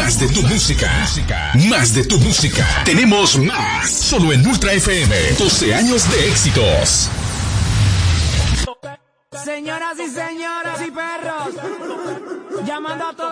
Más de tu música. Más de tu música. Tenemos más. Solo en Ultra FM. 12 años de éxitos. Señoras y señores y perros, llamando a todos.